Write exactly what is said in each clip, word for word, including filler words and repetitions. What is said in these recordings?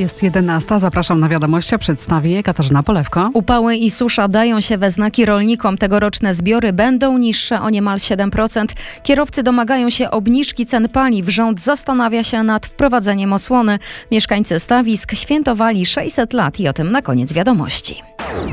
Jest jedenasta. Zapraszam na wiadomości, a przedstawi je Katarzyna Polewko. Upały i susza dają się we znaki rolnikom. Tegoroczne zbiory będą niższe o niemal siedem procent. Kierowcy domagają się obniżki cen paliw. Rząd zastanawia się nad wprowadzeniem osłony. Mieszkańcy stawisk świętowali sześćset lat i o tym na koniec wiadomości.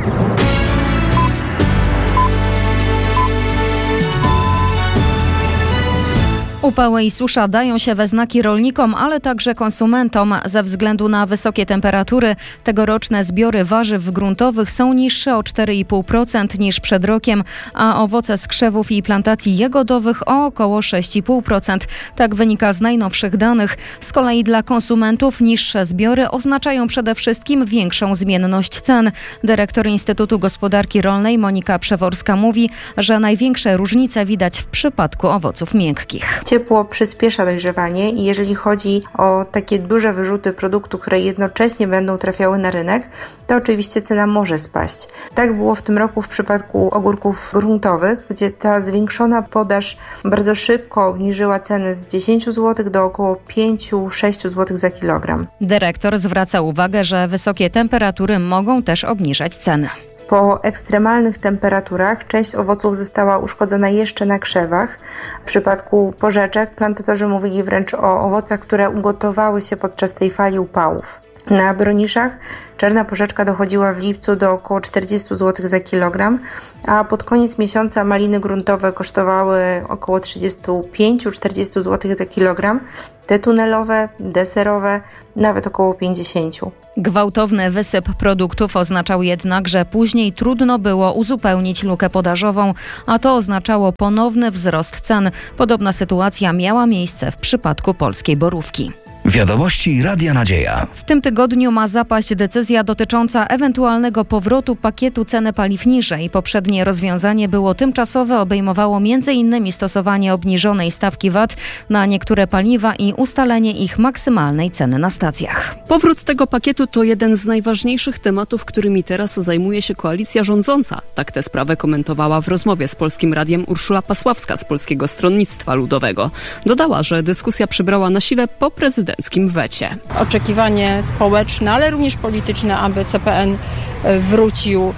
Upały i susza dają się we znaki rolnikom, ale także konsumentom. Ze względu na wysokie temperatury tegoroczne zbiory warzyw gruntowych są niższe o cztery i pół procent niż przed rokiem, a owoce z krzewów i plantacji jagodowych o około sześć i pół procent. Tak wynika z najnowszych danych. Z kolei dla konsumentów niższe zbiory oznaczają przede wszystkim większą zmienność cen. Dyrektor Instytutu Gospodarki Rolnej Monika Przeworska mówi, że największe różnice widać w przypadku owoców miękkich. Ciepło przyspiesza dojrzewanie i jeżeli chodzi o takie duże wyrzuty produktu, które jednocześnie będą trafiały na rynek, to oczywiście cena może spaść. Tak było w tym roku w przypadku ogórków gruntowych, gdzie ta zwiększona podaż bardzo szybko obniżyła ceny z dziesięć złotych do około pięć do sześciu złotych za kilogram. Dyrektor zwraca uwagę, że wysokie temperatury mogą też obniżać ceny. Po ekstremalnych temperaturach część owoców została uszkodzona jeszcze na krzewach. W przypadku porzeczek plantatorzy mówili wręcz o owocach, które ugotowały się podczas tej fali upałów. Na broniszach czarna porzeczka dochodziła w lipcu do około czterdzieści złotych za kilogram, a pod koniec miesiąca maliny gruntowe kosztowały około trzydzieści pięć do czterdziestu złotych za kilogram, te tunelowe, deserowe nawet około pięćdziesiąt. Gwałtowny wysyp produktów oznaczał jednak, że później trudno było uzupełnić lukę podażową, a to oznaczało ponowny wzrost cen. Podobna sytuacja miała miejsce w przypadku polskiej borówki. Wiadomości Radia Nadzieja. W tym tygodniu ma zapaść decyzja dotycząca ewentualnego powrotu pakietu ceny paliw niżej. Poprzednie rozwiązanie było tymczasowe, obejmowało między innymi stosowanie obniżonej stawki V A T na niektóre paliwa i ustalenie ich maksymalnej ceny na stacjach. Powrót tego pakietu to jeden z najważniejszych tematów, którymi teraz zajmuje się koalicja rządząca. Tak tę sprawę komentowała w rozmowie z Polskim Radiem Urszula Pasławska z Polskiego Stronnictwa Ludowego. Dodała, że dyskusja przybrała na sile po prezydencji. Wecie. Oczekiwanie społeczne, ale również polityczne, aby C P N wrócił,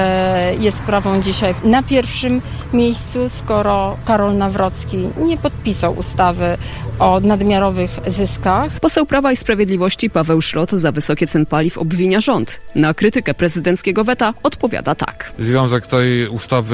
jest sprawą dzisiaj na pierwszym miejscu, skoro Karol Nawrocki nie podpisał ustawy o nadmiarowych zyskach. Poseł Prawa i Sprawiedliwości Paweł Szrot za wysokie ceny paliw obwinia rząd. Na krytykę prezydenckiego weta odpowiada tak. Związek tej ustawy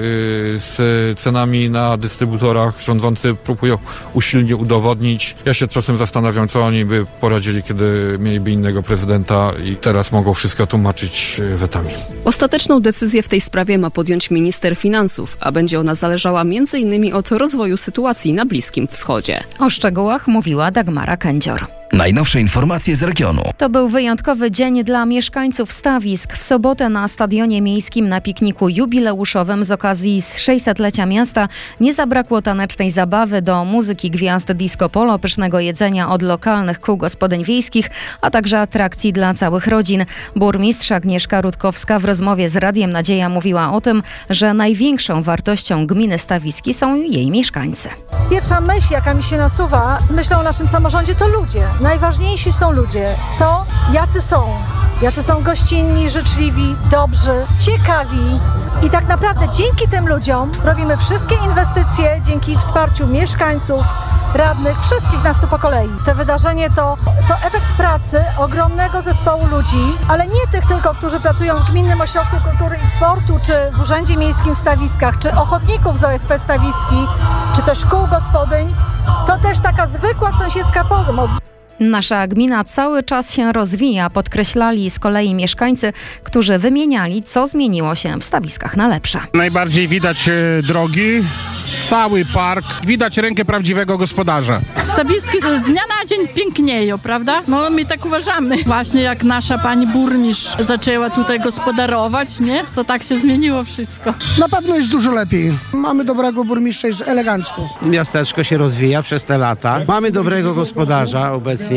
z cenami na dystrybutorach rządzący próbują usilnie udowodnić. Ja się czasem zastanawiam, co oni by poradzili, kiedy mieliby innego prezydenta i teraz mogą wszystko tłumaczyć wetami. Ostateczną decyzję w tej sprawie ma podjąć minister finansów, a będzie ona zależała między innymi od rozwoju sytuacji na Bliskim Wschodzie. O szczegółach mówiła Dagmara Kędzior. Najnowsze informacje z regionu. To był wyjątkowy dzień dla mieszkańców stawisk. W sobotę na Stadionie Miejskim na pikniku jubileuszowym z okazji sześćsetlecia miasta nie zabrakło tanecznej zabawy do muzyki gwiazd disco polo, pysznego jedzenia od lokalnych kół gospodyń wiejskich, a także atrakcji dla całych rodzin. Burmistrz Agnieszka Rutkowska w rozmowie z Radiem Nadzieja mówiła o tym, że największą wartością gminy Stawiski są jej mieszkańcy. Pierwsza myśl, jaka mi się nasuwa z myślą o naszym samorządzie, to ludzie. Najważniejsi są ludzie. To, jacy są. Jacy są gościnni, życzliwi, dobrzy, ciekawi. I tak naprawdę dzięki tym ludziom robimy wszystkie inwestycje, dzięki wsparciu mieszkańców, radnych, wszystkich nas tu po kolei. To wydarzenie to, to efekt pracy ogromnego zespołu ludzi, ale nie tych tylko, którzy pracują w Gminnym Ośrodku Kultury i Sportu, czy w Urzędzie Miejskim w Stawiskach, czy ochotników z O S P Stawiski, czy też kół gospodyń. To też taka zwykła sąsiedzka pomoc. Nasza gmina cały czas się rozwija, podkreślali z kolei mieszkańcy, którzy wymieniali, co zmieniło się w stawiskach na lepsze. Najbardziej widać drogi, cały park, widać rękę prawdziwego gospodarza. Stawiski z dnia na dzień pięknieją, prawda? No my tak uważamy. Właśnie jak nasza pani burmistrz zaczęła tutaj gospodarować, nie? To tak się zmieniło wszystko. Na pewno jest dużo lepiej. Mamy dobrego burmistrza, jest elegancko. Miasteczko się rozwija przez te lata. Mamy dobrego gospodarza obecnie.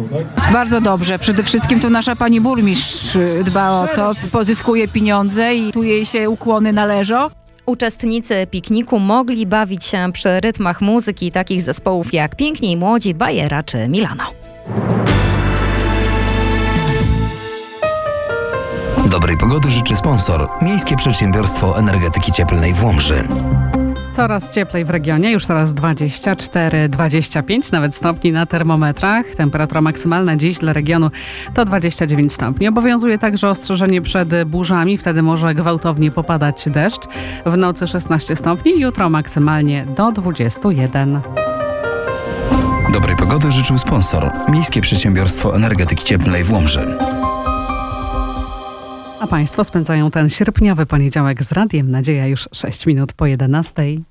Bardzo dobrze. Przede wszystkim to nasza pani burmistrz dba o to, pozyskuje pieniądze i tu jej się ukłony należą. Uczestnicy pikniku mogli bawić się przy rytmach muzyki takich zespołów jak Piękni i Młodzi, Bajera czy Milano. Dobrej pogody życzy sponsor Miejskie Przedsiębiorstwo Energetyki Cieplnej w Łomży. Coraz cieplej w regionie, już teraz dwadzieścia cztery dwadzieścia pięć nawet stopni na termometrach. Temperatura maksymalna dziś dla regionu to dwadzieścia dziewięć stopni. Obowiązuje także ostrzeżenie przed burzami, wtedy może gwałtownie popadać deszcz. W nocy szesnaście stopni, jutro maksymalnie do dwudziestu jeden. Dobrej pogody życzył sponsor Miejskie Przedsiębiorstwo Energetyki Cieplnej w Łomży. A Państwo spędzają ten sierpniowy poniedziałek z Radiem Nadzieja już sześć minut po jedenastej.